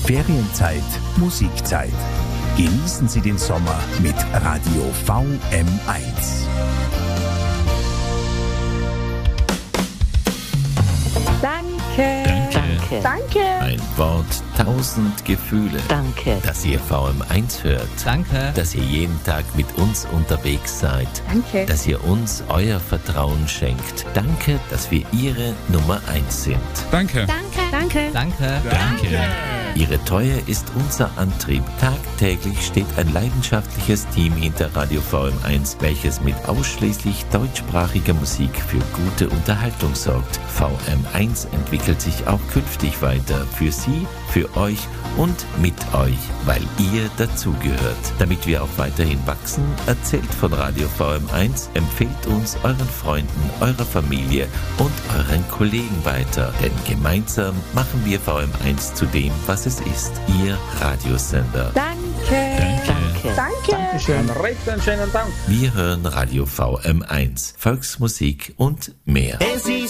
Ferienzeit, Musikzeit. Genießen Sie den Sommer mit Radio VM1. Danke. Danke. Ein Wort, 1000 Gefühle. Danke. Dass ihr VM1 hört. Danke. Dass ihr jeden Tag mit uns unterwegs seid. Danke. Dass ihr uns euer Vertrauen schenkt. Danke, dass wir Ihre Nummer 1 sind. Danke. Danke. Danke. Ihre Treue ist unser Antrieb. Tagtäglich steht ein leidenschaftliches Team hinter Radio VM1, welches mit ausschließlich deutschsprachiger Musik für gute Unterhaltung sorgt. VM1 entwickelt sich auch künftig weiter. Für Sie, für euch und mit euch, weil ihr dazugehört. Damit wir auch weiterhin wachsen, erzählt von Radio VM1, empfehlt uns euren Freunden, eurer Familie und euren Kollegen weiter. Denn gemeinsam machen wir VM1 zu dem, was es ist. Ihr Radiosender. Danke. Einen recht schönen Dank. Wir hören Radio VM1, Volksmusik und mehr.